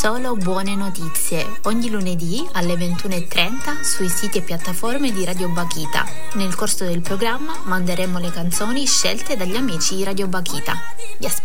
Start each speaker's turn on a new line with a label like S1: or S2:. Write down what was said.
S1: Solo buone notizie, ogni lunedì alle 21:30 sui siti e piattaforme di Radio Bakhita. Nel corso del programma manderemo le canzoni scelte dagli amici di Radio Bakhita. Vi aspettiamo.